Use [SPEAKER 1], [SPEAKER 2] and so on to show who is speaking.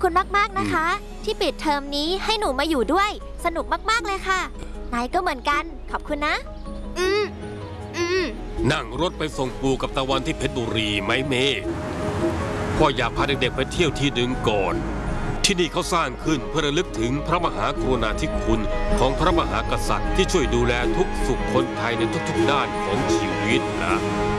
[SPEAKER 1] คุณมากๆนะคะ ที่ปิดเทอมนี้ให้หนูมาอยู่ด้วยสนุกมากๆเลยค่ะนายก็เหมือนกันขอบคุณนะ
[SPEAKER 2] นั่งรถไปส่งปู่กับตะวันที่เพชรบุรีไหมเมย์พ่ออยากพาเด็กๆไปเที่ยวที่หนึ่งก่อนที่นี่เขาสร้างขึ้นเพื่อระลึกถึงพระมหากรุณาธิคุณของพระมหากษัตริย์ที่ช่วยดูแลทุกสุขคนไทยในทุกๆด้านของชีวิตนะ